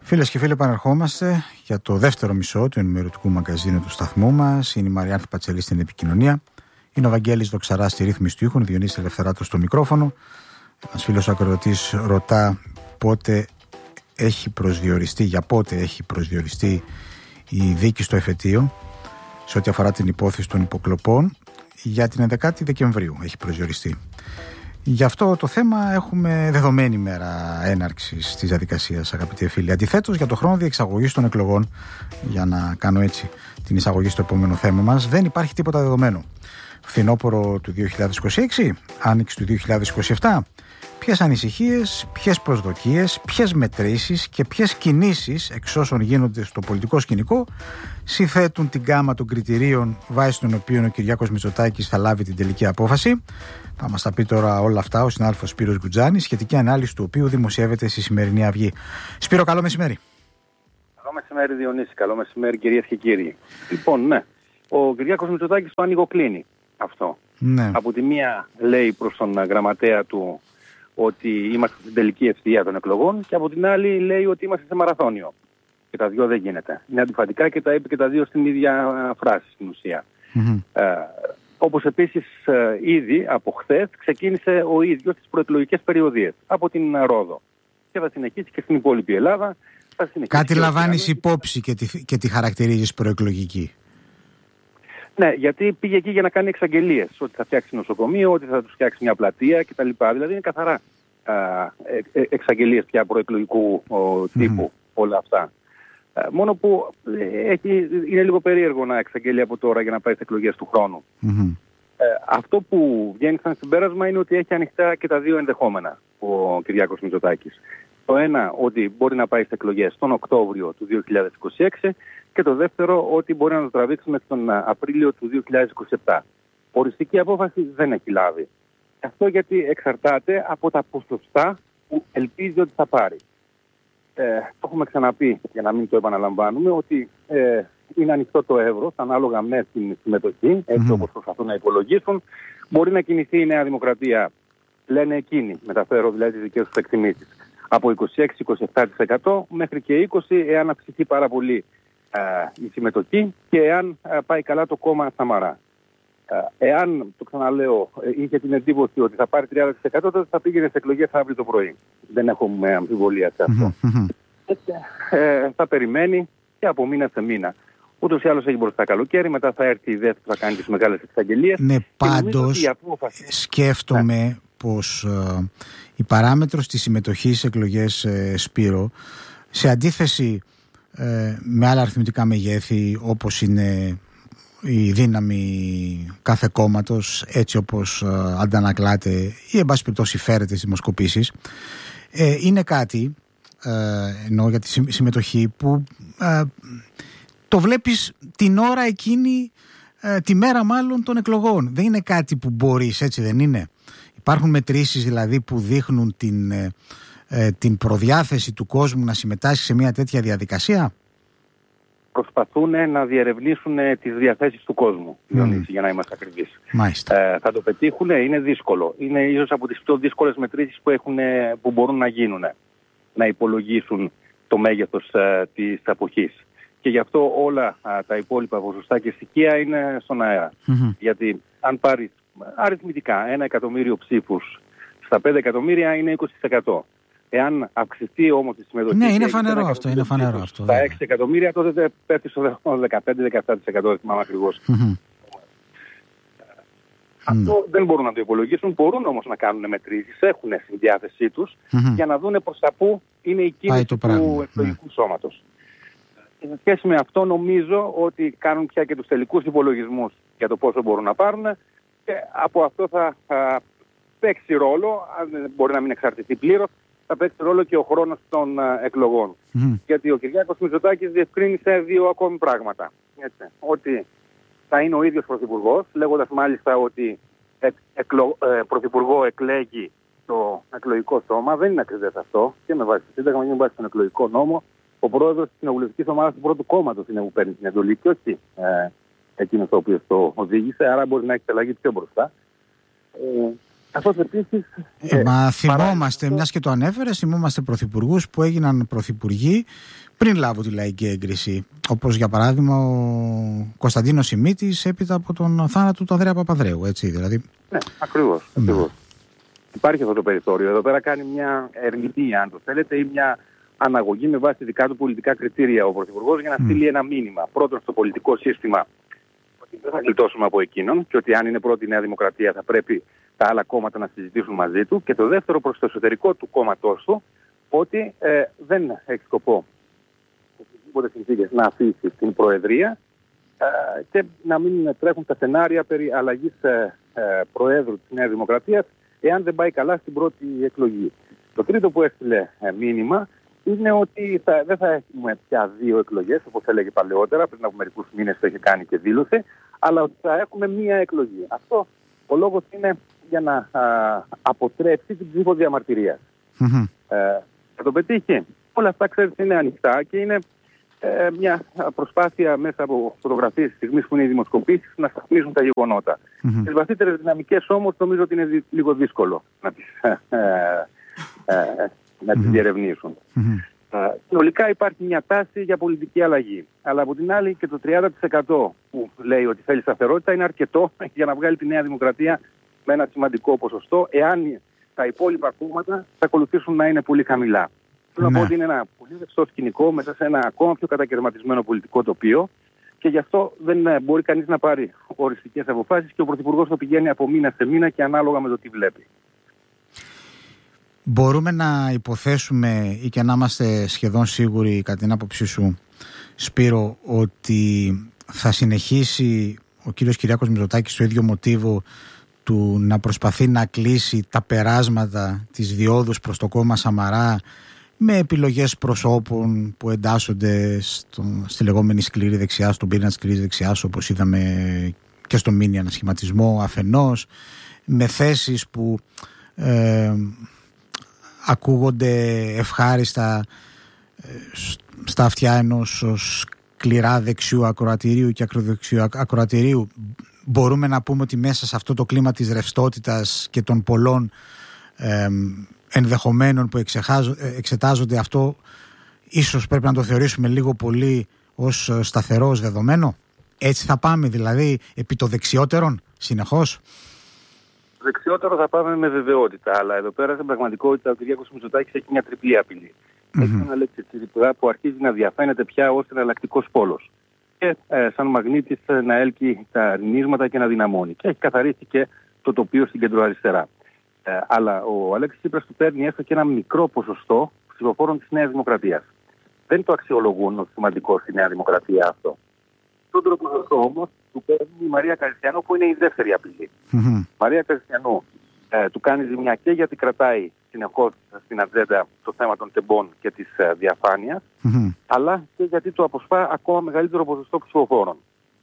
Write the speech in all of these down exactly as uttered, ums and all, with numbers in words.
Φίλες και φίλοι, επανερχόμαστε για το δεύτερο μισό του ενημερωτικού μαγκαζίνου του σταθμού μας. Είναι η Μαριάνθη Πατσελή στην επικοινωνία. Είναι ο Βαγγέλης Δοξαράς στη ρύθμιση του ήχου, ο Διονύσης Ελευθεράτος στο μικρόφωνο. Ένας φίλος ακροατής ρωτά πότε έχει προσδιοριστεί, για πότε έχει προσδιοριστεί η δίκη στο εφετείο σε ό,τι αφορά την υπόθεση των υποκλοπών. Για την ενδεκάτη Δεκεμβρίου έχει προσδιοριστεί. Γι' αυτό το θέμα έχουμε δεδομένη μέρα έναρξης της διαδικασίας, αγαπητοί φίλοι. Αντιθέτως, για το χρόνο διεξαγωγής των εκλογών, για να κάνω έτσι την εισαγωγή στο επόμενο θέμα μας, δεν υπάρχει τίποτα δεδομένο. Φθινόπωρο του δύο χιλιάδες είκοσι έξι, άνοιξη του δύο χιλιάδες είκοσι επτά. Ποιες ανησυχίες, ποιες προσδοκίες, ποιες μετρήσεις και ποιες κινήσεις, εξ όσων γίνονται στο πολιτικό σκηνικό, συθέτουν την γκάμα των κριτηρίων βάσει των οποίων ο Κυριάκος Μητσοτάκης θα λάβει την τελική απόφαση. Θα μας τα πει τώρα όλα αυτά ο συνάδελφος Σπύρος Γκουτζάνης, σχετική ανάλυση του οποίου δημοσιεύεται στη σημερινή Αυγή. Σπύρο, καλό μεσημέρι. Καλό μεσημέρι, Διονύση. Καλό μεσημέρι, κυρίες και κύριοι. Λοιπόν, ναι, ο Κυριάκος Μητσοτάκης το ανοιγοκλίνει αυτό. Ναι. Από τη μία λέει προς τον γραμματέα του ότι είμαστε στην τελική ευθεία των εκλογών και από την άλλη λέει ότι είμαστε σε μαραθώνιο. Και τα δυο δεν γίνεται. Είναι αντιφατικά και τα είπε και τα δύο στην ίδια φράση στην ουσία. Mm-hmm. Ε, όπως επίσης ε, ήδη από χθες ξεκίνησε ο ίδιος τις προεκλογικές περιοδίες από την Ρόδο. Και θα συνεχίσει και στην υπόλοιπη Ελλάδα. Θα Κάτι λαμβάνεις υπόψη και τη, και τη χαρακτηρίζεις προεκλογική. Ναι, γιατί πήγε εκεί για να κάνει εξαγγελίες. Ότι θα φτιάξει νοσοκομείο, ότι θα του φτιάξει μια πλατεία κτλ. Δηλαδή είναι καθαρά α, ε, ε, εξαγγελίες πια προεκλογικού ο, τύπου mm. όλα αυτά. Α, μόνο που ε, έχει, είναι λίγο περίεργο να εξαγγέλει από τώρα για να πάει στις εκλογές του χρόνου. Mm-hmm. Ε, αυτό που βγαίνει σαν συμπέρασμα είναι ότι έχει ανοιχτά και τα δύο ενδεχόμενα ο Κυριάκος Μητσοτάκης. Το ένα, ότι μπορεί να πάει στις εκλογές τον Οκτώβριο του δύο χιλιάδες είκοσι έξι και το δεύτερο, ότι μπορεί να το τραβήξει μέχρι τον Απρίλιο του δύο χιλιάδες είκοσι επτά. Οριστική απόφαση δεν έχει λάβει. Αυτό γιατί εξαρτάται από τα ποσοστά που ελπίζει ότι θα πάρει. Ε, το έχουμε ξαναπεί, για να μην το επαναλαμβάνουμε, ότι ε, είναι ανοιχτό το εύρος ανάλογα με την συμμετοχή, έτσι mm-hmm. όπως προσπαθούν να υπολογίσουν. Μπορεί να κινηθεί η Νέα Δημοκρατία, λένε εκείνοι, μεταφέρω δηλαδή τις δικές τους εκτιμήσεις, από είκοσι έξι με είκοσι επτά τοις εκατό μέχρι και είκοσι τοις εκατό εάν αυξηθεί πάρα πολύ α, η συμμετοχή και εάν α, πάει καλά το κόμμα Σαμαρά. Α, εάν, το ξαναλέω, είχε την εντύπωση ότι θα πάρει τριάντα τοις εκατό, τότε θα πήγαινε σε εκλογές αύριο το πρωί. Δεν έχουμε αμφιβολία σε αυτό. Mm-hmm. Έτσι, ε, θα περιμένει και από μήνα σε μήνα. Ούτως ή άλλως έχει μπροστά καλοκαίρι, μετά θα έρθει η ΔΕΘ που θα κάνει τις μεγάλες εξαγγελίες. Ναι, πάντως απόφαση... σκέφτομαι ναι. πως ε, η παράμετρος της συμμετοχής σε εκλογές, ε, Σπύρο, σε αντίθεση ε, με άλλα αριθμητικά μεγέθη όπως είναι η δύναμη κάθε κόμματος, έτσι όπως ε, αντανακλάται ή εν πάση περιπτώσει φέρεται στις δημοσκοπήσεις, ε, είναι κάτι, ε, εννοώ για τη συμμετοχή, που ε, το βλέπεις την ώρα εκείνη, ε, τη μέρα μάλλον των εκλογών. Δεν είναι κάτι που μπορείς, έτσι δεν είναι? Υπάρχουν μετρήσεις δηλαδή που δείχνουν την, ε, την προδιάθεση του κόσμου να συμμετάσχει σε μια τέτοια διαδικασία. Προσπαθούν να διερευνήσουν τις διαθέσεις του κόσμου, mm. για να είμαστε ακριβείς. Ε, θα το πετύχουν, είναι δύσκολο. Είναι ίσως από τις πιο δύσκολες μετρήσεις που, έχουν, που μπορούν να γίνουν. Να υπολογίσουν το μέγεθος ε, της αποχής. Και γι' αυτό όλα α, τα υπόλοιπα ποσοστά και στοιχεία είναι στον αέρα. Mm-hmm. Γιατί αν πάρεις αριθμητικά ένα εκατομμύριο ψήφους στα πέντε εκατομμύρια είναι είκοσι τοις εκατό. Εάν αυξηθεί όμως η συμμετοχή... Ναι, είναι φανερό αυτό, είναι φανερό αυτό. Στα έξι εκατομμύρια τότε πέφτει στο δεκαπέντε με δεκαεπτά τοις εκατό, δεν θυμάμαι ακριβώς. Mm-hmm. Αυτό mm. δεν μπορούν να το υπολογίσουν, μπορούν όμως να κάνουν μετρήσεις, έχουν στην διάθεσή τους mm-hmm. για να δουν προς τα πού είναι η κίνηση του εκλογικού mm. σώματος. Σε σχέση με αυτό νομίζω ότι κάνουν πια και τους τελικούς υπολογισμούς για το πόσο μπορούν να πάρουν και από αυτό θα, θα παίξει ρόλο, αν μπορεί να μην εξαρτηθεί πλήρως, θα παίξει ρόλο και ο χρόνος των uh, εκλογών. Mm. Γιατί ο Κυριάκος Μητσοτάκης διευκρίνησε δύο ακόμη πράγματα. Έτσι, ότι θα είναι ο ίδιος πρωθυπουργός, λέγοντας μάλιστα ότι εκ, εκλο, ε, πρωθυπουργό εκλέγει το εκλογικό σώμα. Δεν είναι ακριβές αυτό και με βάση το Σύνταγμα και με βάση τον εκλογικό νόμο. Ο πρόεδρος της κοινοβουλευτικής ομάδας του πρώτου κόμματος είναι που παίρνει την εντολή και όχι ε, εκείνος ο οποίος το οδήγησε, άρα μπορεί να έχει αλλαγή πιο μπροστά. Ε, Καθώς επίσης, ε, ε, μα θυμόμαστε, παρά... μιας και το ανέφερες, θυμόμαστε πρωθυπουργούς που έγιναν πρωθυπουργοί πριν λάβουν τη λαϊκή έγκριση. Όπως για παράδειγμα ο Κωνσταντίνος Σιμίτης έπειτα από τον θάνατο του Ανδρέα Παπανδρέου, έτσι δηλαδή. Ναι, ακριβώς. Ναι. ακριβώς. Υπάρχει αυτό το περιθώριο. Εδώ πέρα κάνει μια ερμηνεία, αν το θέλετε, ή μια αναγωγή με βάση δικά του πολιτικά κριτήρια ο Πρωθυπουργός για να στείλει ένα μήνυμα. Πρώτον, στο πολιτικό σύστημα ότι δεν θα γλιτώσουμε από εκείνον και ότι αν είναι πρώτη η Νέα Δημοκρατία θα πρέπει τα άλλα κόμματα να συζητήσουν μαζί του. Και το δεύτερο, προς το εσωτερικό του κόμματός του, ότι ε, δεν έχει σκοπό οποιασδήποτε συνθήκες να αφήσει την Προεδρία ε, και να μην τρέχουν τα σενάρια περί αλλαγής ε, ε, Προέδρου της Νέας Δημοκρατίας εάν δεν πάει καλά στην πρώτη εκλογή. Το τρίτο που έστειλε ε, μήνυμα είναι ότι θα, δεν θα έχουμε πια δύο εκλογές, όπως έλεγε παλαιότερα, πριν από μερικούς μήνες το είχε κάνει και δήλωσε, αλλά ότι θα έχουμε μία εκλογή. Αυτό ο λόγος είναι για να α, αποτρέψει την ψήφο διαμαρτυρίας. Mm-hmm. Ε, θα το πετύχει. Όλα αυτά, ξέρετε, είναι ανοιχτά και είναι ε, μια προσπάθεια μέσα από φωτογραφίες της στιγμής που είναι οι δημοσκοπήσεις να σταθμίζουν τα γεγονότα. Mm-hmm. Τις βαθύτερες δυναμικές όμως νομίζω ότι είναι δι, λίγο δύσκολο να τις, ε, ε, ε, να τις mm-hmm. διερευνήσουν. Mm-hmm. Uh, συνολικά υπάρχει μια τάση για πολιτική αλλαγή. Αλλά από την άλλη και το τριάντα τοις εκατό που λέει ότι θέλει σταθερότητα είναι αρκετό για να βγάλει τη Νέα Δημοκρατία με ένα σημαντικό ποσοστό, εάν τα υπόλοιπα κόμματα θα ακολουθήσουν να είναι πολύ χαμηλά. Θέλω να πω ότι είναι ένα πολύ ρευστό σκηνικό μέσα σε ένα ακόμα πιο κατακαιρματισμένο πολιτικό τοπίο και γι' αυτό δεν μπορεί κανείς να πάρει οριστικές αποφάσεις και ο Πρωθυπουργός το πηγαίνει από μήνα σε μήνα και ανάλογα με το τι βλέπει. Μπορούμε να υποθέσουμε ή και να είμαστε σχεδόν σίγουροι, κατά την άποψή σου, Σπύρο, ότι θα συνεχίσει ο κύριος Κυριάκος Μητσοτάκης στο ίδιο μοτίβο του να προσπαθεί να κλείσει τα περάσματα της διόδους προς το κόμμα Σαμαρά με επιλογές προσώπων που εντάσσονται στο, στη λεγόμενη σκληρή δεξιά, στον πυρήνα της σκληρής δεξιάς, όπως είδαμε και στο μίνι ανασχηματισμό αφενός, με θέσεις που ε, ακούγονται ευχάριστα ε, στα αυτιά ενός σκληρά δεξιού ακροατηρίου και ακροδεξιού ακροατηρίου. Μπορούμε να πούμε ότι μέσα σε αυτό το κλίμα της ρευστότητας και των πολλών ε, ενδεχομένων που εξετάζονται, αυτό ίσως πρέπει να το θεωρήσουμε λίγο πολύ ως σταθερό, ως δεδομένο. Έτσι θα πάμε δηλαδή επί το δεξιότερον συνεχώς. Δεξιότερο θα πάμε με βεβαιότητα, αλλά εδώ πέρα στην πραγματικότητα ο Κυριάκος Μητσοτάκης έχει μια τριπλή απειλή. Mm-hmm. Έχει ένα λεξιτσιρικά που αρχίζει να διαφαίνεται πια ως εναλλακτικός πόλος και ε, σαν μαγνήτης να έλκει τα αρνίσματα και να δυναμώνει. Και έχει καθαρίσει και το τοπίο στην κεντροαριστερά. Ε, αλλά ο Αλέξης Τσίπρας του παίρνει έστω και ένα μικρό ποσοστό ψηφοφόρων της Νέας Δημοκρατίας. Δεν το αξιολογούν ως σημαντικό στη Νέα Δημοκρατία αυτό. Τον τρόπο αυτό όμως του παίρνει η Μαρία Καριστιανού που είναι η δεύτερη απειλή. Mm-hmm. Η Μαρία Καριστιανού ε, του κάνει ζημιά και γιατί κρατάει συνεχώς στην ατζέντα το θέμα των τεμπών και της ε, διαφάνειας, mm-hmm. αλλά και γιατί του αποσπά ακόμα μεγαλύτερο ποσοστό ψηφοφόρων.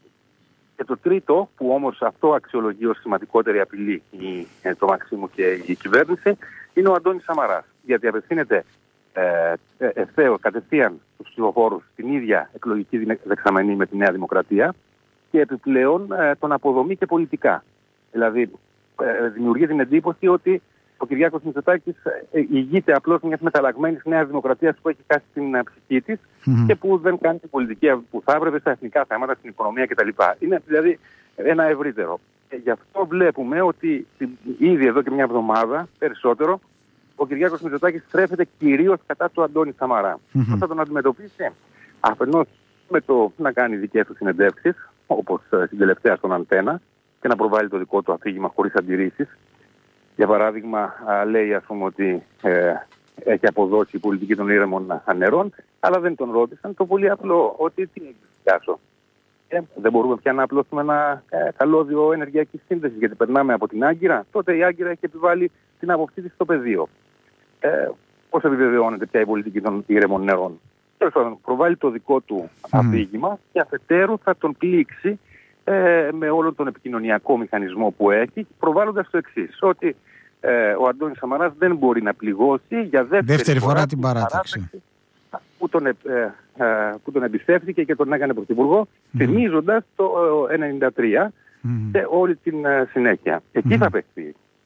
Και το τρίτο, που όμως αυτό αξιολογεί ως σημαντικότερη απειλή η, ε, το Μαξίμου και η κυβέρνηση, είναι ο Αντώνης Σαμαράς. Γιατί απευθύνεται ε, ε, ευθέως κατευθείαν στους ψηφοφόρους την ίδια εκλογική δεξαμενή με τη Νέα Δημοκρατία και επιπλέον ε, τον αποδομεί και πολιτικά. Δηλαδή ε, δημιουργεί την εντύπωση ότι ο Κυριάκος Μητσοτάκης ε, ηγείται απλώς μιας μεταλλαγμένης Νέας Δημοκρατίας που έχει χάσει την ε, ψυχή της mm-hmm. και που δεν κάνει την πολιτική που θα έπρεπε στα εθνικά θέματα, στην οικονομία κτλ. Είναι δηλαδή ένα ευρύτερο. Ε, γι' αυτό βλέπουμε ότι ήδη εδώ και μια εβδομάδα περισσότερο ο Κυριάκος Μητσοτάκης στρέφεται κυρίως κατά του Αντώνη Σαμαρά. Mm-hmm. Πώς θα τον αντιμετωπίσει? Αφενός με το να κάνει δικές του συνεντεύξεις, όπως στην τελευταία στον Αντένα, και να προβάλλει το δικό του αφήγημα χωρίς αντιρρήσεις. Για παράδειγμα, λέει ας πούμε ότι ε, έχει αποδώσει η πολιτική των ήρεμων ανερών, αλλά δεν τον ρώτησαν το πολύ απλό ότι τι έχει ε, δεν μπορούμε πια να απλώσουμε ένα ε, καλώδιο ενεργειακής σύνδεσης, γιατί περνάμε από την Άγκυρα. Τότε η Άγκυρα έχει επιβάλει την άποψή της στο πεδίο. Ε, πώς επιβεβαιώνεται πια η πολιτική των ήρεμων νερών? Προβάλλει το δικό του mm. αφήγημα και αφετέρου θα τον πλήξει ε, με όλο τον επικοινωνιακό μηχανισμό που έχει, προβάλλοντας το εξής, ότι ε, ο Αντώνης Σαμαράς δεν μπορεί να πληγώσει για δεύτερη, δεύτερη φορά, φορά την παράταξη που τον, ε, ε, που τον εμπιστεύτηκε και τον έκανε πρωθυπουργό, mm. θυμίζοντας το ε, ενενήντα τρία mm. και όλη την ε, συνέχεια. Εκεί mm. θα παιχθεί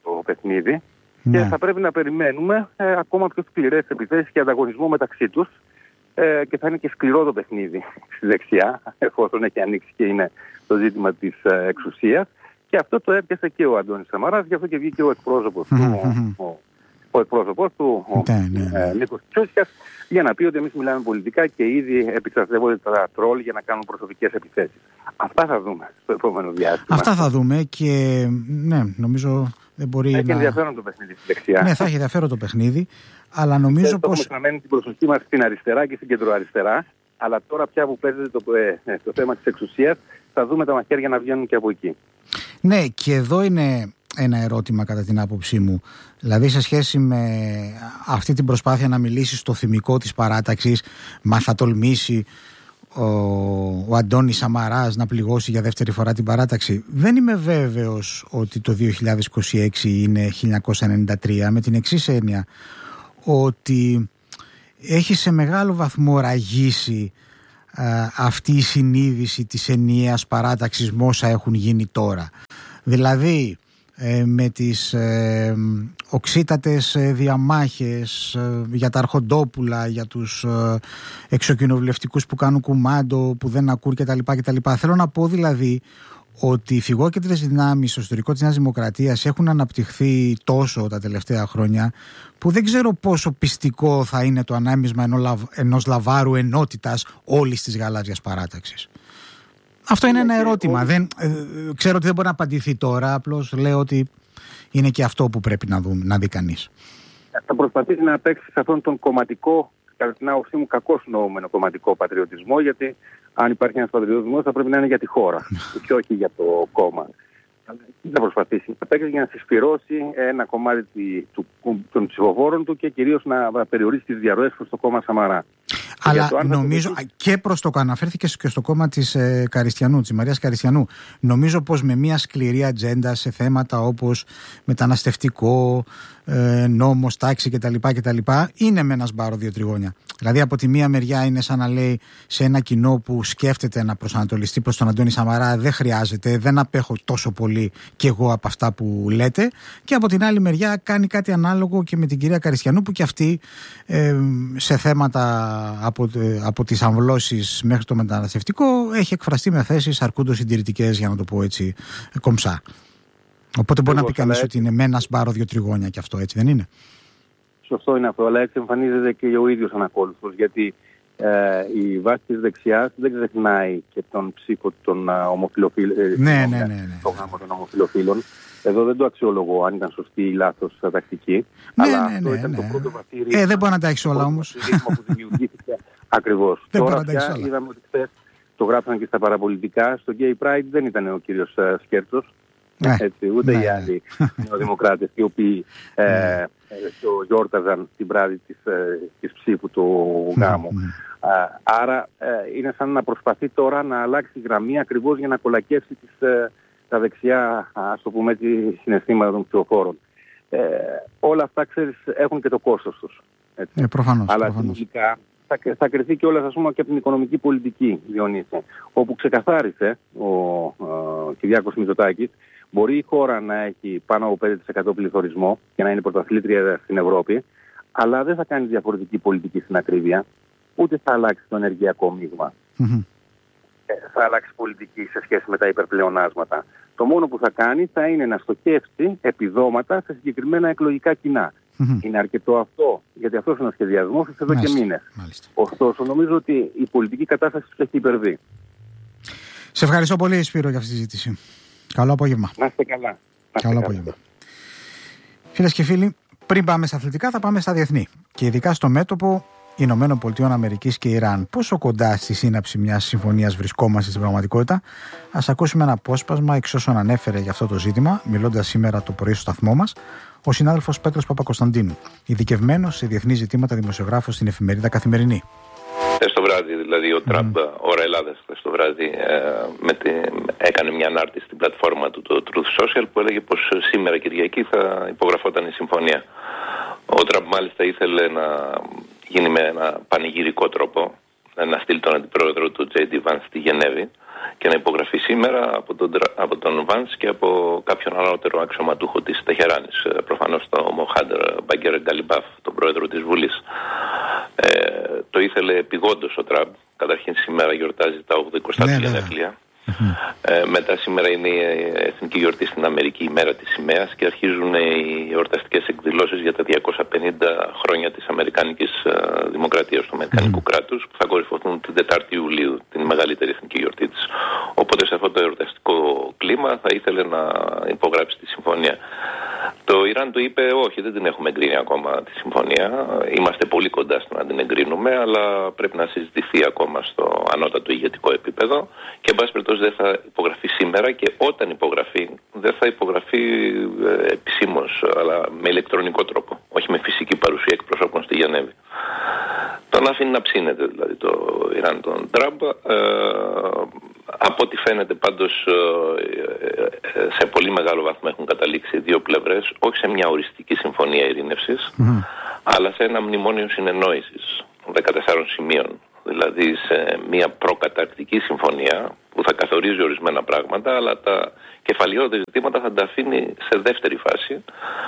το παιχνίδι ναι. και θα πρέπει να περιμένουμε ε, ακόμα πιο σκληρές επιθέσεις και ανταγωνισμό μεταξύ τους ε, και θα είναι και σκληρό το παιχνίδι στη δεξιά, εφόσον έχει ανοίξει και είναι το ζήτημα της ε, εξουσίας. Και αυτό το έπιασε και ο Αντώνης Σαμαράς, γι' αυτό και βγήκε ο εκπρόσωπος του, ο, ο εκπρόσωπος του, ο ναι, ναι, ναι. Ε, Νίκος Τσούσιας, για να πει ότι εμείς μιλάμε πολιτικά και ήδη επιστρατεύονται τα τρόλ για να κάνουν προσωπικές επιθέσεις. Αυτά θα δούμε στο επόμενο διάστημα. Αυτά θα δούμε και ναι, νομίζω δεν μπορεί έχει να... ενδιαφέρον το παιχνίδι στη δεξιά. Ναι, θα έχει ενδιαφέρον το παιχνίδι, αλλά νομίζω πως... Έχουμε στραμμένη την προσοχή μας στην αριστερά και στην κεντροαριστερά, αλλά τώρα πια που παίζεται το, ε, το θέμα της εξουσίας, θα δούμε τα μαχαίρια να βγαίνουν και από εκεί. Ναι, και εδώ είναι ένα ερώτημα κατά την άποψή μου. Δηλαδή σε σχέση με αυτή την προσπάθεια να μιλήσει στο θυμικό της παράταξης, μα θα τολμήσει ο, ο Αντώνης Σαμαράς να πληγώσει για δεύτερη φορά την παράταξη. Δεν είμαι βέβαιος ότι το δύο χιλιάδες είκοσι έξι είναι χίλια εννιακόσια ενενήντα τρία, με την εξής έννοια, ότι έχει σε μεγάλο βαθμό ραγίσει α, αυτή η συνείδηση της ενιαίας παράταξης με όσα έχουν γίνει τώρα. Δηλαδή ε, με τις ε, οξύτατες ε, διαμάχες ε, για τα αρχοντόπουλα, για τους ε, εξοκοινοβουλευτικούς που κάνουν κουμάντο, που δεν ακούν κτλ. κτλ. Θέλω να πω δηλαδή ότι οι φυγόκεντρες δυνάμεις στο ιστορικό της Νέας Δημοκρατίας έχουν αναπτυχθεί τόσο τα τελευταία χρόνια που δεν ξέρω πόσο πιστικό θα είναι το ανάμεισμα ενός λαβάρου ενότητας όλης της γαλάζιας παράταξης. Αυτό είναι ένα ερώτημα. Δεν, ε, ξέρω ότι δεν μπορεί να απαντηθεί τώρα, απλώς λέω ότι είναι και αυτό που πρέπει να, δούμε, να δει κανείς. Θα προσπαθήσει να παίξει σε αυτόν τον κομματικό, κατά την άποψή μου, κακώς νοούμενο κομματικό πατριωτισμό, γιατί αν υπάρχει ένας πατριωτισμός θα πρέπει να είναι για τη χώρα και όχι για το κόμμα. Θα προσπαθήσει να παίξει για να συσπυρώσει ένα κομμάτι του, των ψηφοφόρων του και κυρίως να περιορίσει τις διαρροές προς το κόμμα Σαμαρά. Αλλά νομίζω το... και προς το αναφέρθηκε και στο κόμμα της ε, Καριστιανού, της Μαρίας Καριστιανού. Νομίζω πως με μια σκληρή ατζέντα σε θέματα όπως μεταναστευτικό, ε, νόμος, τάξη κτλ, κτλ. Είναι με ένα σπάρο δύο τριγώνια. Δηλαδή από τη μία μεριά είναι σαν να λέει σε ένα κοινό που σκέφτεται να προσανατολιστεί προς τον Αντώνη Σαμαρά, δεν χρειάζεται, δεν απέχω τόσο πολύ κι εγώ από αυτά που λέτε, και από την άλλη μεριά κάνει κάτι ανάλογο και με την κυρία Καριστιανού που κι αυτή ε, σε θέματα από, από τις αμβλώσεις μέχρι το μεταναστευτικό έχει εκφραστεί με θέσεις αρκούντως συντηρητικές, για να το πω έτσι κομψά. Οπότε μπορεί εγώ, να πει κανείς ότι είναι με ένα σπάρο δύο τριγώνια και αυτό, έτσι δεν είναι? Σωστό είναι αυτό, αλλά έτσι εμφανίζεται και ο ίδιος ανακόλουθος, γιατί ε, η βάση της δεξιάς δεν ξεχνάει και τον ψήφο των ομοφυλοφίλων, ναι, ναι, ναι, ναι. το γάμο των ομοφυλοφίλων. Εδώ δεν το αξιολογώ αν ήταν σωστή ή λάθος τακτική, ναι, αλλά ναι, αυτό ναι, ήταν ναι. το πρώτο βαθύ ρήγμα. Ε, δεν μπορεί να τα έχεις όλα όμως. που δημιουργήθηκε ακριβώς. Τώρα πια είδαμε ότι χθες το γράψαν και στα παραπολιτικά, στο Gay Pride δεν ήταν ο κύριος Σκέρτος, ναι, έτσι, ούτε ναι, οι άλλοι νεοδημοκράτες οι οποίοι ε, ναι. το γιόρταζαν την βράδυ της, της ψήφου του γάμου. Ναι, ναι. Άρα ε, είναι σαν να προσπαθεί τώρα να αλλάξει γραμμή ακριβώς για να κολακεύσει τις, ε, τα δεξιά, ας το πούμε έτσι, συναισθήματα των ψηφοφόρων. Ε, όλα αυτά, ξέρεις, έχουν και το κόστος τους. Έτσι. Ε, προφανώς, αλλά προφανώς. συνολικά θα, θα κρυθεί και όλα, ας πούμε, και από την οικονομική πολιτική, Διονύση, όπου ξεκαθάρισε ο, ο Κυριάκος Μητσοτάκης, μπορεί η χώρα να έχει πάνω από πέντε τοις εκατό πληθωρισμό και να είναι πρωταθλήτρια στην Ευρώπη, αλλά δεν θα κάνει διαφορετική πολιτική στην ακρίβεια, ούτε θα αλλάξει το ενεργειακό μείγμα. Mm-hmm. Ε, θα αλλάξει πολιτική σε σχέση με τα υπερπλεονάσματα. Το μόνο που θα κάνει θα είναι να στοχεύσει επιδόματα σε συγκεκριμένα εκλογικά κοινά. Mm-hmm. Είναι αρκετό αυτό, γιατί αυτός είναι ο σχεδιασμός εδώ και μήνες. Μάλιστα. Ωστόσο, νομίζω ότι η πολιτική κατάσταση τους έχει υπερβεί. Σε ευχαριστώ πολύ, Σπύρο, για αυτή τη συζήτηση. Καλό απόγευμα. Να είστε καλά. Καλό απόγευμα. Φίλες και φίλοι, πριν πάμε στα αθλητικά, θα πάμε στα διεθνή. Και ειδικά στο μέτωπο Ηνωμένων Πολιτειών Αμερικής και Ιράν. Πόσο κοντά στη σύναψη μιας συμφωνίας βρισκόμαστε στην πραγματικότητα? Ας ακούσουμε ένα απόσπασμα εξ όσων ανέφερε για αυτό το ζήτημα, μιλώντας σήμερα το πρωί στο σταθμό μας, ο συνάδελφος Πέτρος Παπακοσταντίνου, ειδικευμένος σε διεθνή ζητήματα δημοσιογράφος στην εφημερίδα Καθημερινή. Χθες το βράδυ, δηλαδή, ο Τραμπ, mm. ώρα Ελλάδας, χθες το βράδυ, ε, με τη, έκανε μια ανάρτηση στην πλατφόρμα του, το Truth Social, που έλεγε πως σήμερα Κυριακή θα υπογραφόταν η συμφωνία. Ο Τραμπ μάλιστα ήθελε να γίνει με ένα πανηγυρικό τρόπο, να στείλει τον αντιπρόεδρο του Τζέι Ντι Vance στη Γενέβη και να υπογραφεί σήμερα από τον, από τον Βάνς και από κάποιον ανώτερο αξιωματούχο της Τεχεράνης, προφανώς τον Μοχάντ Μπαγκέρ Γκαλιμπάφ, τον πρόεδρο της Βουλής. Ε, το ήθελε επειγόντως ο Τραμπ. Καταρχήν σήμερα γιορτάζει τα ογδοηκοστά του γενέθλια. Mm-hmm. Ε, μετά σήμερα είναι η εθνική γιορτή στην Αμερική, η μέρα της σημαίας, και αρχίζουν οι εορταστικές εκδηλώσεις για τα διακόσια πενήντα χρόνια της Αμερικάνικης uh, Δημοκρατίας, του Αμερικανικού mm-hmm. κράτους, που θα κορυφωθούν την τετάρτη Ιουλίου, την μεγαλύτερη εθνική γιορτή της. Οπότε σε αυτό το εορταστικό κλίμα θα ήθελε να υπογράψει τη συμφωνία. Το Ιράν του είπε όχι, δεν την έχουμε εγκρίνει ακόμα τη συμφωνία. Είμαστε πολύ κοντά στο να την εγκρίνουμε, αλλά πρέπει να συζητηθεί ακόμα στο ανώτατο ηγετικό επίπεδο και εν πάση περιπτώσει δεν θα υπογραφεί σήμερα, και όταν υπογραφεί δεν θα υπογραφεί ε, επισήμως, αλλά με ηλεκτρονικό τρόπο, όχι με φυσική παρουσία εκπροσώπων στη Γενέβη. Τον αφήνει να ψήνεται δηλαδή το Ιράν τον Τραμπ. Ε, από ό,τι φαίνεται πάντως ε, ε, σε πολύ μεγάλο βαθμό έχουν καταλήξει δύο πλευρές, όχι σε μια οριστική συμφωνία ειρήνευσης, mm. αλλά σε ένα μνημόνιο συνεννόησης δεκατεσσάρων σημείων. Δηλαδή σε μια προκαταρκτική συμφωνία που θα καθορίζει ορισμένα πράγματα, αλλά τα κεφαλαιόδη ζητήματα θα τα αφήνει σε δεύτερη φάση,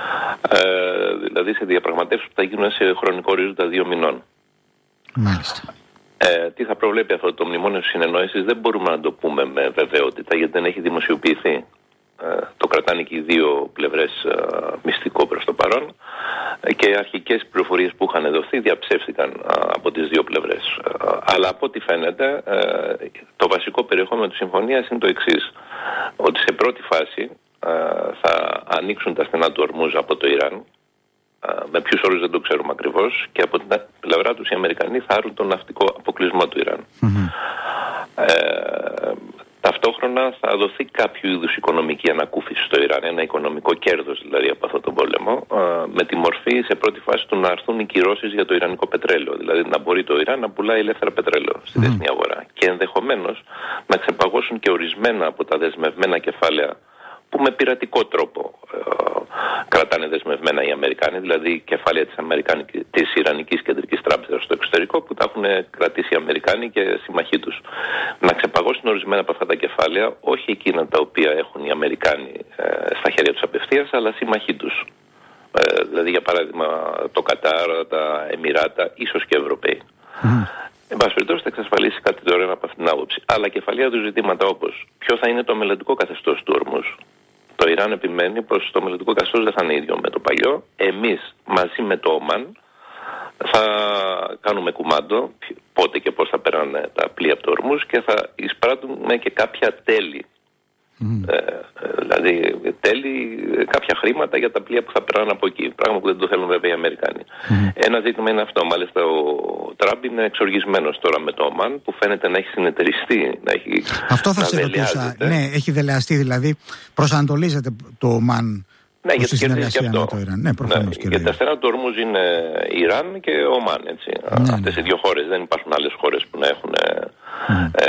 ε, δηλαδή σε διαπραγματεύσεις που θα γίνουν σε χρονικό ορίζοντα δύο μηνών. Μάλιστα. Ε, τι θα προβλέπει αυτό το μνημόνιο συνεννόησης δεν μπορούμε να το πούμε με βεβαιότητα, γιατί δεν έχει δημοσιοποιηθεί. Ε, το κρατάνε και οι δύο πλευρές ε, μυστικό προς το παρόν, ε, και οι αρχικές πληροφορίες που είχαν δοθεί διαψεύστηκαν ε, από τις δύο πλευρές. Ε, αλλά από ό,τι φαίνεται ε, το βασικό περιεχόμενο της συμφωνίας είναι το εξής, ότι σε πρώτη φάση ε, θα ανοίξουν τα στενά του Ορμούζ από το Ιράν. Με ποιους όρους δεν το ξέρουμε ακριβώς, και από την πλευρά τους οι Αμερικανοί θα άρουν τον ναυτικό αποκλεισμό του Ιράν. Mm-hmm. Ε, ταυτόχρονα θα δοθεί κάποιο είδους οικονομική ανακούφιση στο Ιράν, ένα οικονομικό κέρδος δηλαδή από αυτόν τον πόλεμο, ε, με τη μορφή σε πρώτη φάση του να έρθουν οι κυρώσεις για το ιρανικό πετρέλαιο, δηλαδή να μπορεί το Ιράν να πουλάει ελεύθερα πετρέλαιο στη mm-hmm. διεθνή αγορά, και ενδεχομένως να ξεπαγώσουν και ορισμένα από τα δεσμευμένα κεφάλαια που με πειρατικό τρόπο ε, κρατάνε δεσμευμένα οι Αμερικάνοι, δηλαδή κεφάλαια της, της Ιρανικής Κεντρικής Τράπεζας στο εξωτερικό που τα έχουν κρατήσει οι Αμερικάνοι και συμμαχοί τους. Να ξεπαγώσουν ορισμένα από αυτά τα κεφάλαια, όχι εκείνα τα οποία έχουν οι Αμερικάνοι ε, στα χέρια τους απευθείας, αλλά συμμαχοί τους. Ε, δηλαδή για παράδειγμα το Κατάρ, τα Εμιράτα, ίσως και Ευρωπαίοι. Mm. Εν πάση περιπτώσει θα εξασφαλίσει κάτι τώρα από αυτήν την άποψη. Αλλά κεφαλαία του ζητήματα όπως ποιο θα είναι το μελλοντικό καθεστώς του Ορμούζ. Το Ιράν επιμένει πως το μελλοντικό καθεστώς δεν θα είναι ίδιο με το παλιό. Εμείς μαζί με το Ομάν θα κάνουμε κουμάντο πότε και πώς θα περνάνε τα πλοία από το Ορμούζ, και θα εισπράττουμε και κάποια τέλη. Mm. Ε, δηλαδή τέλη, κάποια χρήματα για τα πλοία που θα περνάνε από εκεί. Πράγμα που δεν το θέλουν βέβαια οι Αμερικάνοι. Mm. Ένα ζήτημα είναι αυτό. Μάλιστα ο Τραμπ είναι εξοργισμένος τώρα με το Ομάν, που φαίνεται να έχει συνεταιριστεί. Να έχει, αυτό θα σε ρωτούσα. Ναι, έχει δελεαστεί, δηλαδή προσανατολίζεται το Ομάν. Ναι, γιατί κερδίζει και αυτό. Με το Ιράν. Ναι, προφανώς, ναι, γιατί τα στενά του Ορμούζ είναι Ιράν και Ομάν. Έτσι. Ναι, αυτές ναι. οι δύο χώρες. Δεν υπάρχουν άλλες χώρες που να έχουν mm. ε,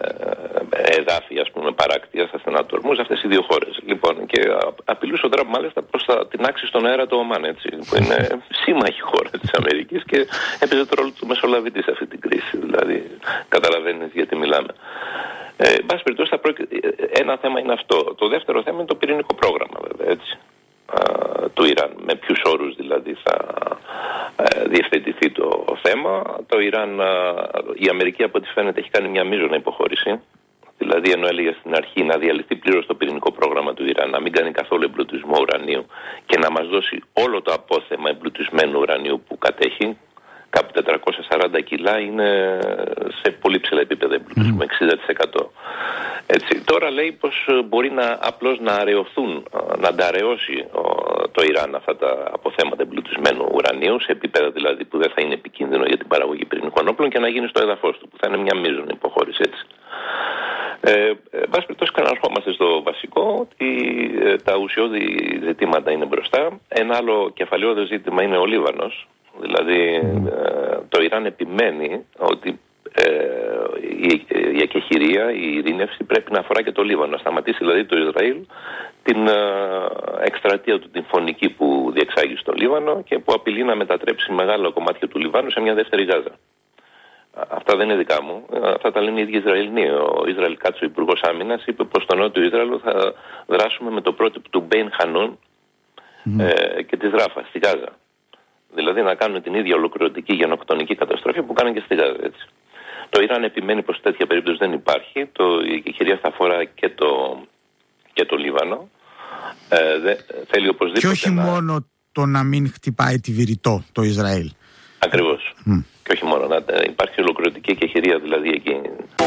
εδάφη, ας πούμε, παράκτια στα στενά του Ορμούζ, αυτές οι δύο χώρες. Λοιπόν, και απειλούσε ο Τραμπ μάλιστα πως θα την άξει στον αέρα το Ομάν, έτσι, που είναι σύμμαχη χώρα της Αμερικής και έπαιζε το ρόλο του μεσολαβητή σε αυτή την κρίση. Δηλαδή, καταλαβαίνεις γιατί μιλάμε. Ε, εν πάση περιπτώσει, ένα θέμα είναι αυτό. Το δεύτερο θέμα είναι το πυρηνικό πρόγραμμα, βέβαια, έτσι, α, του Ιράν. Με ποιους όρους δηλαδή θα α, διευθετηθεί το θέμα. Το Ιράν, α, η Αμερική από ό,τι φαίνεται έχει κάνει μια μείζωνα υποχώρηση. Δηλαδή, ενώ έλεγε στην αρχή να διαλυθεί πλήρως το πυρηνικό πρόγραμμα του Ιράν, να μην κάνει καθόλου εμπλουτισμό ουρανίου και να μας δώσει όλο το απόθεμα εμπλουτισμένου ουρανίου που κατέχει, κάπου τετρακόσια σαράντα κιλά, είναι σε πολύ ψηλά επίπεδα εμπλουτισμού, mm. εξήντα τοις εκατό. Έτσι. Τώρα λέει πως μπορεί να, απλώς να αραιωθούν, να ανταραιώσει το Ιράν αυτά τα αποθέματα εμπλουτισμένου ουρανίου, σε επίπεδα δηλαδή που δεν θα είναι επικίνδυνο για την παραγωγή πυρηνικών όπλων, και να γίνει στο έδαφος του, που θα είναι μια μείζωνη υποχώρηση, έτσι. Ε, εν πάση περιπτώσει, ξαναρχόμαστε στο βασικό, ότι ε, τα ουσιώδη ζητήματα είναι μπροστά. Ένα άλλο κεφαλαιόδες ζήτημα είναι ο Λίβανος. Δηλαδή, ε, το Ιράν επιμένει ότι ε, η, η εκεχηρία, η ειρήνευση πρέπει να αφορά και το Λίβανο. Να σταματήσει δηλαδή το Ισραήλ την ε, εκστρατεία του, την φωνική που διεξάγει στο Λίβανο και που απειλεί να μετατρέψει μεγάλο κομμάτι του Λιβάνου σε μια δεύτερη Γάζα. Αυτά δεν είναι δικά μου. Αυτά τα λένε οι ίδιοι Ισραηλοί. Ο Ισραήλ Κάτσο, ο Υπουργός Άμυνας, είπε πως στο νότιο Ισραήλ θα δράσουμε με το πρότυπο του Μπέιν Χανούν mm. ε, και της Ράφα στη Γάζα. Δηλαδή να κάνουν την ίδια ολοκληρωτική γενοκτονική καταστροφή που κάνουν και στη Γάζα. Έτσι. Το Ιράν επιμένει πως τέτοια περίπτωση δεν υπάρχει. Το, η εγχειρία θα αφορά και το, και το Λίβανο. Ε, δε, θέλει οπωσδήποτε. Και όχι να... μόνο το να μην χτυπάει τη Βηρητό το Ισραήλ. Ακριβώς. Mm. Και όχι μόνο. Να, υπάρχει ολοκληρωτική εγχειρία δηλαδή εκεί.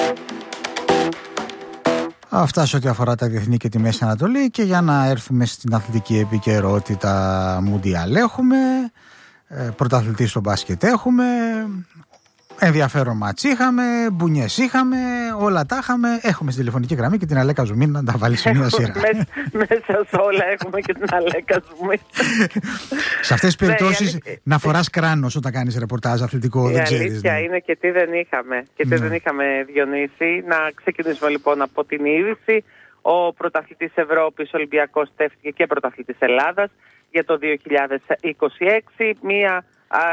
Αυτά σε ό,τι αφορά τα διεθνή και τη Μέση Ανατολή. Και για να έρθουμε στην αθλητική επικαιρότητα, Μουντιάλ έχουμε, πρωταθλητή στο μπάσκετ έχουμε, ενδιαφέρον μάτς είχαμε, μπουνιές είχαμε, όλα τα είχαμε. Έχουμε στη τηλεφωνική γραμμή και την Αλέκα Ζουμίν να τα βάλει σε μια σειρά. Μέσα σε όλα έχουμε και την Αλέκα Ζουμίν. Σε αυτές τις περιπτώσεις να φοράς κράνος όταν κάνεις ρεπορτάζ αθλητικό, δεν ξέρεις. Η αλήθεια είναι και τι δεν είχαμε. Και τι δεν είχαμε, Διονύση. Να ξεκινήσουμε λοιπόν από την είδηση. Ο πρωταθλητής Ευρώπης Ολυμπιακός στέφθηκε και πρωταθλητής Ελλάδας για το δύο χιλιάδες είκοσι έξι. Μία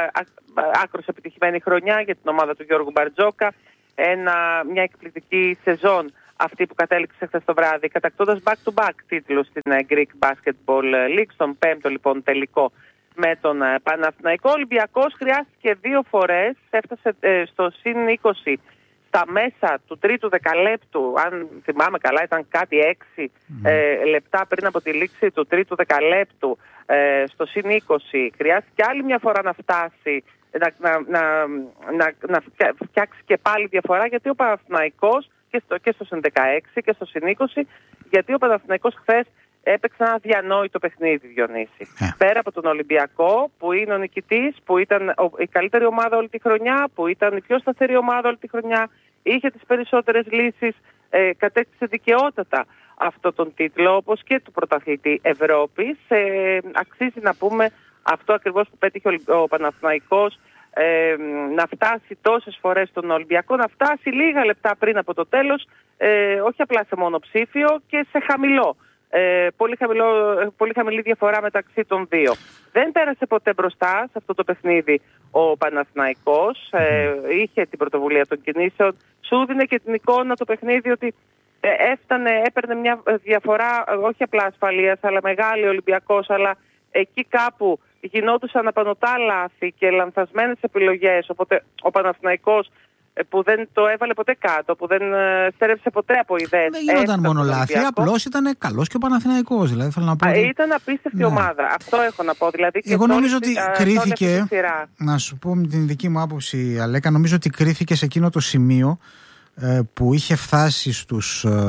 άκρως επιτυχημένη χρονιά για την ομάδα του Γιώργου Μπαρτζόκα. Ένα, μια εκπληκτική σεζόν αυτή που κατέληξε χθες το βράδυ, κατακτώντας back-to-back τίτλους στην Greek Basketball League, στον πέμπτο λοιπόν τελικό με τον Παναθηναϊκό. Ο Ολυμπιακός χρειάστηκε δύο φορές, έφτασε ε, στο συν είκοσι στα μέσα του τρίτου δεκαλέπτου, αν θυμάμαι καλά ήταν κάτι έξι mm. ε, λεπτά πριν από τη λήξη του τρίτου δεκαλέπτου, ε, στο συν είκοσι. Χρειάστηκε άλλη μια φορά να φτάσει, να, να, να, να, να φτιάξει και πάλι διαφορά, γιατί ο Παναθηναϊκός και στο, και στο συν δεκαέξι και στο συν είκοσι, γιατί ο Παναθηναϊκός χθες έπαιξε ένα διανόητο παιχνίδι, Διονύση. Yeah. Πέρα από τον Ολυμπιακό, που είναι ο νικητής, που ήταν η καλύτερη ομάδα όλη τη χρονιά, που ήταν η πιο σταθερή ομάδα όλη τη χρονιά, είχε τις περισσότερες λύσεις, ε, κατέκτησε δικαιότατα αυτό τον τίτλο, όπως και του πρωταθλητή Ευρώπης. Ε, αξίζει να πούμε αυτό ακριβώς που πέτυχε ο, ο Παναθηναϊκός, ε, να φτάσει τόσες φορές τον Ολυμπιακό, να φτάσει λίγα λεπτά πριν από το τέλος, ε, όχι απλά σε μονοψήφιο και σε χαμηλό. Ε, πολύ, χαμηλό, πολύ χαμηλή διαφορά μεταξύ των δύο. Δεν πέρασε ποτέ μπροστά σε αυτό το παιχνίδι ο Παναθηναϊκός. Ε, είχε την πρωτοβουλία των κινήσεων. Σου δίνε και την εικόνα το παιχνίδι ότι ε, έφτανε, έπαιρνε μια διαφορά όχι απλά ασφαλείας, αλλά μεγάλη Ολυμπιακός. Αλλά εκεί κάπου γινόντουσαν απανωτά λάθη και λανθασμένες επιλογές. Οπότε ο Παναθηναϊκός, που δεν το έβαλε ποτέ κάτω, που δεν στέρεψε ποτέ από ιδέες. Δεν γινόταν μόνο λάθη, απλώς ήταν καλός και ο Παναθηναϊκός. Δηλαδή, θέλω να πω ότι... Ήταν απίστευτη ναι. ομάδα. Αυτό έχω να πω. Δηλαδή, εγώ νομίζω ότι κρίθηκε, να σου πω με την δική μου άποψη, Αλέκα, νομίζω ότι κρίθηκε σε εκείνο το σημείο ε, που είχε φτάσει στους, ε,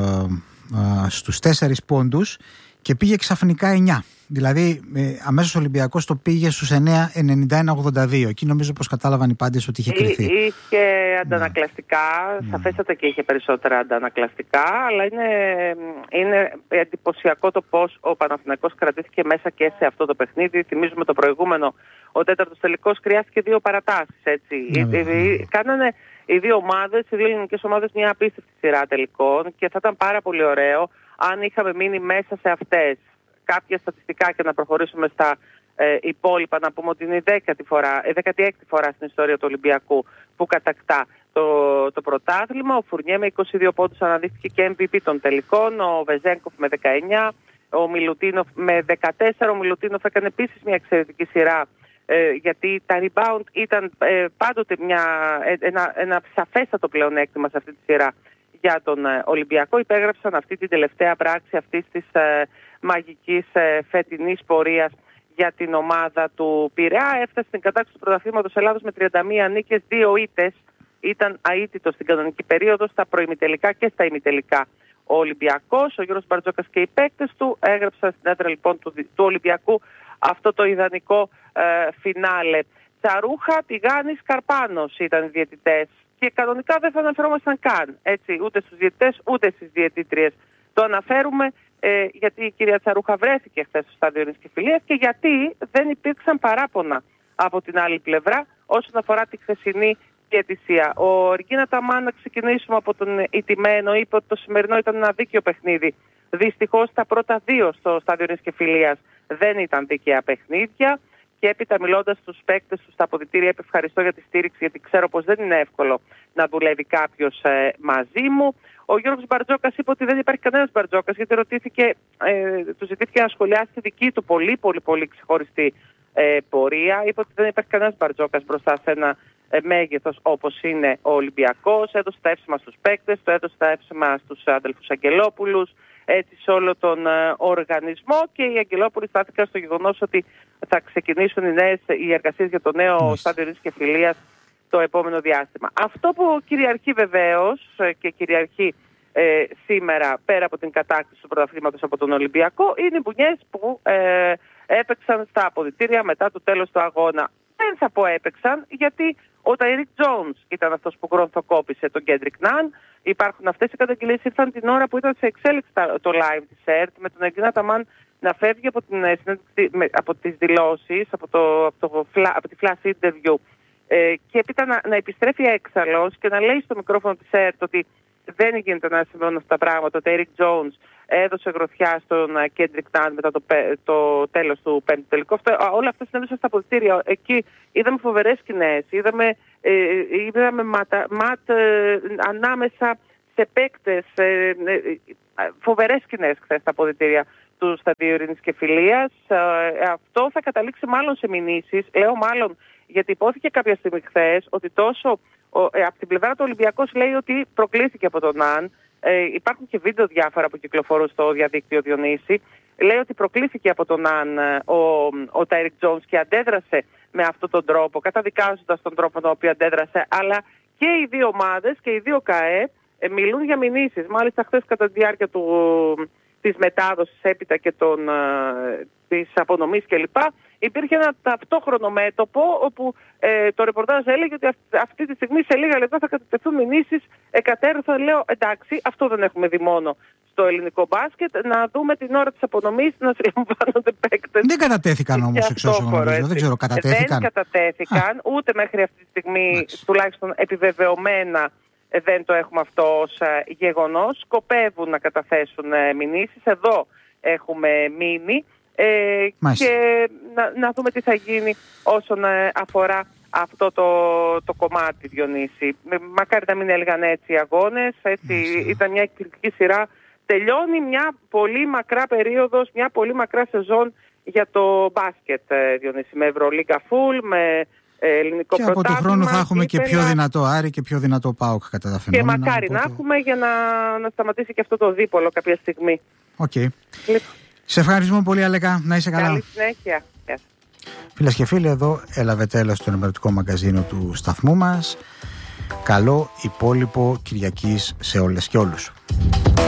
ε, στους τέσσερις πόντους και πήγε ξαφνικά εννιά. Δηλαδή, ε, αμέσως ο Ολυμπιακός το πήγε στους εννιά ενενήντα ένα ογδόντα δύο. Εκεί νομίζω πως κατάλαβαν οι πάντες ότι είχε κρυθεί. Είχε αντανακλαστικά, mm. σαφέστατα και είχε περισσότερα αντανακλαστικά, αλλά είναι, είναι εντυπωσιακό το πώς ο Παναθηναϊκός κρατήθηκε μέσα και σε αυτό το παιχνίδι. Θυμίζουμε το προηγούμενο, ο τέταρτος τελικός χρειάστηκε δύο παρατάσεις. Έτσι. Mm. Mm. Κάνανε οι δύο ομάδες, οι δύο ελληνικές ομάδες, μια απίστευτη σειρά τελικών και θα ήταν πάρα πολύ ωραίο αν είχαμε μείνει μέσα σε αυτές. Κάποια στατιστικά και να προχωρήσουμε στα ε, υπόλοιπα, να πούμε ότι είναι η δέκατη φορά, η δέκατη έκτη φορά στην ιστορία του Ολυμπιακού που κατακτά το, το πρωτάθλημα. Ο Φουρνιέ με είκοσι δύο πόντους αναδείχθηκε και εμ βι πι των τελικών, ο Βεζένκοφ με δεκαεννιά, ο Μιλουτίνοφ με δεκατέσσερα. Ο Μιλουτίνοφ έκανε επίσης μια εξαιρετική σειρά, ε, γιατί τα rebound ήταν ε, πάντοτε μια, ε, ένα, ένα σαφέστατο πλεονέκτημα σε αυτή τη σειρά για τον ε, Ολυμπιακό. Υπέγραψαν αυτή την τελευταία πράξη αυτής της ε, μαγικής ε, φετινής πορείας για την ομάδα του Πειραιά. Έφτασε στην κατάκτηση του πρωταθλήματος Ελλάδος με τριάντα μία νίκες, δύο ήττες. Ήταν αίτητος στην κανονική περίοδο, στα προημιτελικά και στα ημιτελικά. Ο Ολυμπιακός, ο Γιώργος Μπαρτζόκας και οι παίκτες του έγραψαν στην έδρα λοιπόν του, του Ολυμπιακού αυτό το ιδανικό ε, φινάλε. Τσαρούχα, Τιγάνης, Καρπάνος ήταν οι διαιτητές. Και κανονικά δεν θα αναφερόμασταν καν, έτσι, ούτε στους διαιτητές ούτε στις διαιτήτριες. Το αναφέρουμε ε, γιατί η κυρία Τσαρούχα βρέθηκε χθες στο στάδιο Ειρήνης και Φιλίας και γιατί δεν υπήρξαν παράπονα από την άλλη πλευρά όσον αφορά τη χθεσινή διαιτησία. Ο Εργίνα Ταμάν, να ξεκινήσουμε από τον ηττημένο, είπε ότι το σημερινό ήταν ένα δίκαιο παιχνίδι. Δυστυχώς τα πρώτα δύο στο στάδιο Ειρήνης και Φιλίας δεν ήταν δίκαια παιχνίδια και έπειτα μιλώντας στους παίκτες του στα αποδυτήρια, είπε ευχαριστώ για τη στήριξη, γιατί ξέρω πως δεν είναι εύκολο να δουλεύει κάποιος ε, μαζί μου. Ο Γιώργος Μπαρτζόκας είπε ότι δεν υπάρχει κανένας Μπαρτζόκας, γιατί ρωτήθηκε, ε, του ζητήθηκε να σχολιάσει τη δική του πολύ πολύ πολύ ξεχωριστή ε, πορεία. Είπε ότι δεν υπάρχει κανένας Μπαρτζόκας μπροστά σε ένα ε, μέγεθος όπως είναι ο Ολυμπιακός. Έδωσε τα εύσημα στους παίκτες, το έδωσε τα εύσημα στους αδελφούς Αγγελόπουλους, έτσι σε όλο τον ε, οργανισμό, και οι Αγγελόπουλοι στάθηκαν στο γεγονός ότι θα ξεκινήσουν οι, νέες, οι εργασίες για το νέο στάδιο ειρήνης και φιλίας το επόμενο διάστημα. Αυτό που κυριαρχεί βεβαίως και κυριαρχεί ε, σήμερα, πέρα από την κατάκτηση του πρωταθλήματος από τον Ολυμπιακό, είναι οι μπουνιές που ε, έπαιξαν στα αποδυτήρια μετά το τέλος του αγώνα. Δεν θα πω έπαιξαν, γιατί ο Τάιρικ Τζόουνς ήταν αυτός που γκρονθοκόπησε τον Κέντρικ Ναν. Υπάρχουν αυτές οι καταγγελίες, ήρθαν την ώρα που ήταν σε εξέλιξη το live της ΕΡΤ, με τον Εγκίνα Ταμάν να φεύγει από, την, από τις δηλώσεις, από, το, από, το, από τη flash interview, ε, και έπειτα να, να επιστρέφει έξαλλος και να λέει στο μικρόφωνο της ΕΡΤ ότι δεν γίνεται να συμβαίνουν αυτά τα πράγματα. Ο Τάιρικ Τζόουνς έδωσε γροθιά στον Κέντρικ Ναν μετά το, το τέλος του πέμπτου τελικού. Αυτό, όλα αυτά συνέβησαν στα αποδυτήρια. Εκεί είδαμε φοβερές σκηνές, είδαμε, ε, είδαμε ματ, ματ ε, ανάμεσα σε παίκτες, ε, ε, φοβερές σκηνές χθες στα αποδυτήρια του Σταδίου Ειρήνης και Φιλίας. Ε, αυτό θα καταλήξει μάλλον σε μηνύσεις, λέω μάλλον γιατί υπόθηκε κάποια στιγμή χθες ότι τόσο ο, ε, από την πλευρά του Ολυμπιακός λέει ότι προκλήθηκε από τον Ναν. Ε, υπάρχουν και βίντεο διάφορα που κυκλοφορούν στο διαδίκτυο, Διονύση. Λέει ότι προκλήθηκε από τον Ναν ο, ο Τάιρικ Τζόουνς και αντέδρασε με αυτόν τον τρόπο, καταδικάζοντας τον τρόπο τον οποίο αντέδρασε, αλλά και οι δύο ομάδες και οι δύο ΚΑΕ ε, μιλούν για μηνύσεις. Μάλιστα χθες κατά τη διάρκεια του, της μετάδοσης έπειτα και των, ε, της απονομής κλπ. Υπήρχε ένα ταυτόχρονο μέτωπο όπου ε, το ρεπορτάζ έλεγε ότι αυτή τη στιγμή σε λίγα λεπτά θα κατατεθούν μηνύσεις εκατέρωθαν. Λέω εντάξει, αυτό δεν έχουμε δει μόνο στο ελληνικό μπάσκετ, να δούμε την ώρα της απονομής να συλλαμβάνονται παίκτες. Δεν κατατέθηκαν όμως εξ όσων γνωρίζω, δεν ξέρω, κατατέθηκαν. Δεν κατατέθηκαν, Α. ούτε μέχρι αυτή τη στιγμή, Άξι. τουλάχιστον επιβεβαιωμένα, δεν το έχουμε αυτό ως γεγονός. Σκοπεύουν να καταθέσουν ε, μηνύσεις, εδώ έχουμε μείνει. Ε, και να, να δούμε τι θα γίνει όσον ε, αφορά αυτό το, το κομμάτι, Διονύση. Μακάρι να μην έλεγαν έτσι οι αγώνες, έτσι, ήταν μια εκπληκτική σειρά. Τελειώνει μια πολύ μακρά περίοδος, μια πολύ μακρά σεζόν για το μπάσκετ, ε, Διονύση, με Ευρωλίγκα φουλ, με ε, ελληνικό και πρωτάθλημα. Και από του χρόνου θα έχουμε και πιο δυνατό Άρη και πιο δυνατό ΠΑΟΚ κατά τα φαινόμενα. Και μακάρι οπότε... να έχουμε για να, να σταματήσει και αυτό το δίπολο κάποια στιγμή. Οκ. Okay. Σε ευχαριστούμε πολύ, Αλέκα. Να είσαι καλά. Καλή συνέχεια. Φίλες και φίλοι, εδώ έλαβε τέλος το ενημερωτικό μαγκαζίνο του σταθμού μας. Καλό υπόλοιπο Κυριακής σε όλες και όλους.